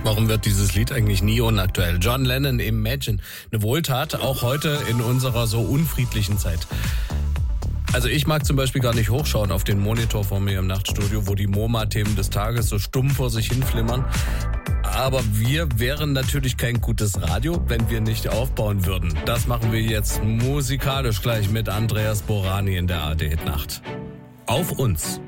Warum wird dieses Lied eigentlich nie unaktuell? John Lennon, Imagine. Eine Wohltat, auch heute in unserer so unfriedlichen Zeit. Also ich mag zum Beispiel gar nicht hochschauen auf den Monitor vor mir im Nachtstudio, wo die MoMA-Themen des Tages so stumm vor sich hinflimmern. Aber wir wären natürlich kein gutes Radio, wenn wir nicht aufbauen würden. Das machen wir jetzt musikalisch gleich mit Andreas Borani in der ARD-Nacht. Auf uns!